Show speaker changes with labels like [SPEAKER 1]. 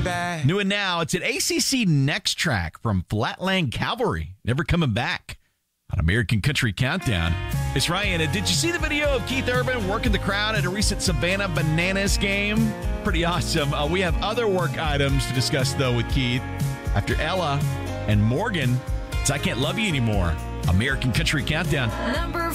[SPEAKER 1] back.
[SPEAKER 2] New and now, it's an ACC Next Track from Flatland Cavalry. Never coming back on American Country Countdown. It's Ryan. Did you see the video of Keith Urban working the crowd at a recent Savannah Bananas game? Pretty awesome. We have other work items to discuss, though, with Keith. After Ella and Morgan, it's I Can't Love You Anymore. American Country Countdown.
[SPEAKER 3] Number